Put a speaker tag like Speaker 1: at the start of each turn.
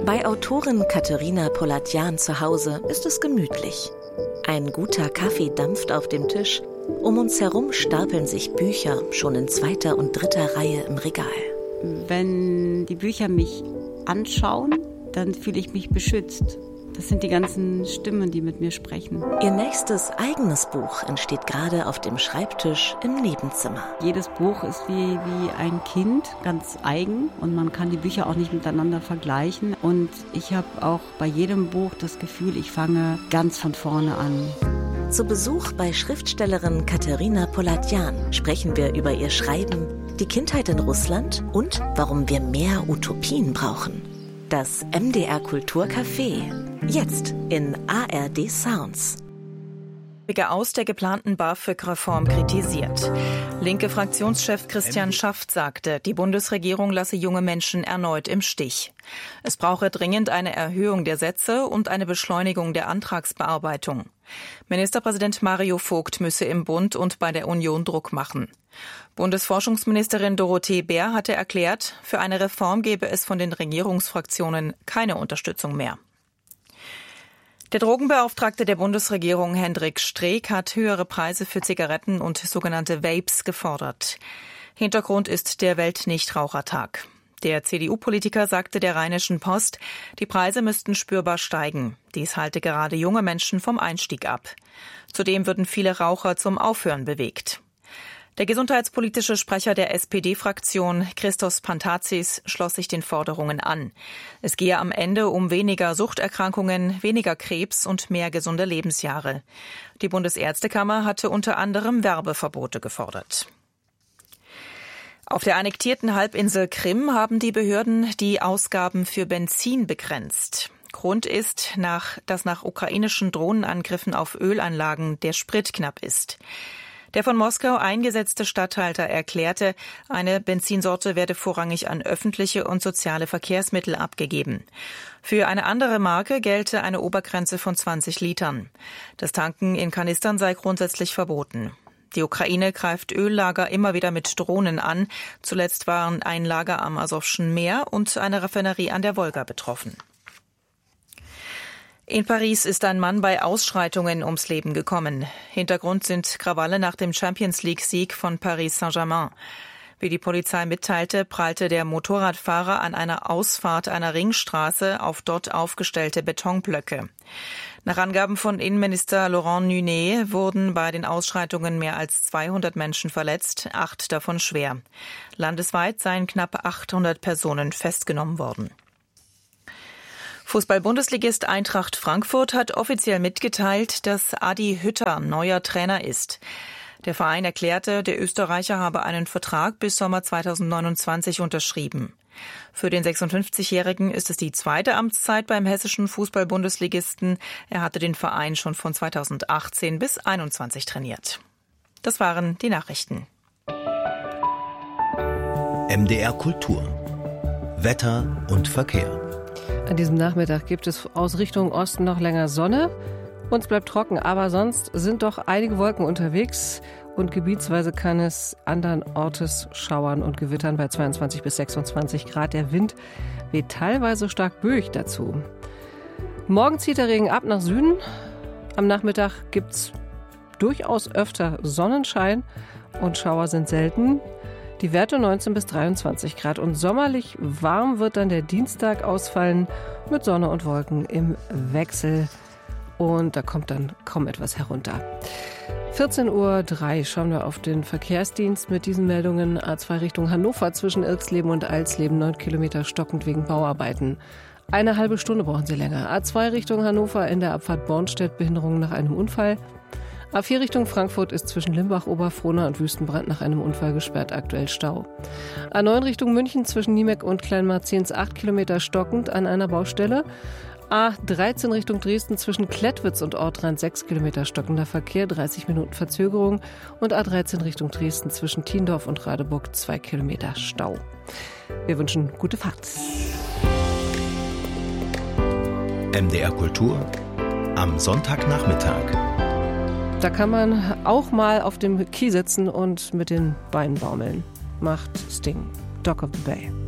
Speaker 1: Bei Autorin Katerina Polatjan zu Hause ist es gemütlich. Ein guter Kaffee dampft auf dem Tisch. Um uns herum stapeln sich Bücher schon in 2. und 3. Reihe im Regal.
Speaker 2: Wenn die Bücher mich anschauen, dann fühle ich mich beschützt. Das sind die ganzen Stimmen, die mit mir sprechen.
Speaker 1: Ihr nächstes eigenes Buch entsteht gerade auf dem Schreibtisch im Nebenzimmer.
Speaker 2: Jedes Buch ist wie ein Kind, ganz eigen. Und man kann die Bücher auch nicht miteinander vergleichen. Und ich habe auch bei jedem Buch das Gefühl, ich fange ganz von vorne an.
Speaker 1: Zu Besuch bei Schriftstellerin Katerina Polatjan sprechen wir über ihr Schreiben, die Kindheit in Russland und warum wir mehr Utopien brauchen. Das MDR-Kulturcafé. Jetzt in ARD Sounds.
Speaker 3: Aus der geplanten BAföG-Reform kritisiert. Linke Fraktionschef Christian Schaft sagte, die Bundesregierung lasse junge Menschen erneut im Stich. Es brauche dringend eine Erhöhung der Sätze und eine Beschleunigung der Antragsbearbeitung. Ministerpräsident Mario Vogt müsse im Bund und bei der Union Druck machen. Bundesforschungsministerin Dorothee Bär hatte erklärt, für eine Reform gebe es von den Regierungsfraktionen keine Unterstützung mehr. Der Drogenbeauftragte der Bundesregierung Hendrik Streeck hat höhere Preise für Zigaretten und sogenannte Vapes gefordert. Hintergrund ist der Weltnichtrauchertag. Der CDU-Politiker sagte der Rheinischen Post, die Preise müssten spürbar steigen. Dies halte gerade junge Menschen vom Einstieg ab. Zudem würden viele Raucher zum Aufhören bewegt. Der gesundheitspolitische Sprecher der SPD-Fraktion, Christos Pantazis, schloss sich den Forderungen an. Es gehe am Ende um weniger Suchterkrankungen, weniger Krebs und mehr gesunde Lebensjahre. Die Bundesärztekammer hatte unter anderem Werbeverbote gefordert. Auf der annektierten Halbinsel Krim haben die Behörden die Ausgaben für Benzin begrenzt. Grund ist, dass nach ukrainischen Drohnenangriffen auf Ölanlagen der Sprit knapp ist. Der von Moskau eingesetzte Statthalter erklärte, eine Benzinsorte werde vorrangig an öffentliche und soziale Verkehrsmittel abgegeben. Für eine andere Marke gelte eine Obergrenze von 20 Litern. Das Tanken in Kanistern sei grundsätzlich verboten. Die Ukraine greift Öllager immer wieder mit Drohnen an. Zuletzt waren ein Lager am Asowschen Meer und eine Raffinerie an der Wolga betroffen. In Paris ist ein Mann bei Ausschreitungen ums Leben gekommen. Hintergrund sind Krawalle nach dem Champions-League-Sieg von Paris Saint-Germain. Wie die Polizei mitteilte, prallte der Motorradfahrer an einer Ausfahrt einer Ringstraße auf dort aufgestellte Betonblöcke. Nach Angaben von Innenminister Laurent Nunez wurden bei den Ausschreitungen mehr als 200 Menschen verletzt, 8 davon schwer. Landesweit seien knapp 800 Personen festgenommen worden. Fußball-Bundesligist Eintracht Frankfurt hat offiziell mitgeteilt, dass Adi Hütter neuer Trainer ist. Der Verein erklärte, der Österreicher habe einen Vertrag bis Sommer 2029 unterschrieben. Für den 56-Jährigen ist es die zweite Amtszeit beim hessischen Fußball-Bundesligisten. Er hatte den Verein schon von 2018 bis 2021 trainiert. Das waren die Nachrichten.
Speaker 4: MDR Kultur. Wetter und Verkehr.
Speaker 5: An diesem Nachmittag gibt es aus Richtung Osten noch länger Sonne. Uns bleibt trocken, aber sonst sind doch einige Wolken unterwegs und gebietsweise kann es andern Ortes schauern und gewittern bei 22 bis 26 Grad. Der Wind weht teilweise stark böig dazu. Morgen zieht der Regen ab nach Süden. Am Nachmittag gibt es durchaus öfter Sonnenschein und Schauer sind selten. Die Werte 19 bis 23 Grad und sommerlich warm wird dann der Dienstag ausfallen mit Sonne und Wolken im Wechsel. Und da kommt dann kaum etwas herunter. 14:03 Uhr schauen wir auf den Verkehrsdienst mit diesen Meldungen. A2 Richtung Hannover zwischen Irxleben und Alsleben 9 Kilometer stockend wegen Bauarbeiten. Eine halbe Stunde brauchen Sie länger. A2 Richtung Hannover in der Abfahrt Bornstedt Behinderung nach einem Unfall. A4 Richtung Frankfurt ist zwischen Limbach, Oberfrohna und Wüstenbrand nach einem Unfall gesperrt, aktuell Stau. A9 Richtung München zwischen Niemeck und Kleinmarzens 8 Kilometer stockend an einer Baustelle. A13 Richtung Dresden zwischen Klettwitz und Ortrand 6 Kilometer stockender Verkehr, 30 Minuten Verzögerung. Und A13 Richtung Dresden zwischen Tiendorf und Radeburg 2 Kilometer Stau. Wir wünschen gute Fahrt.
Speaker 4: MDR Kultur am Sonntagnachmittag.
Speaker 5: Da kann man auch mal auf dem Kies sitzen und mit den Beinen baumeln. Macht Sting, Dock of the Bay.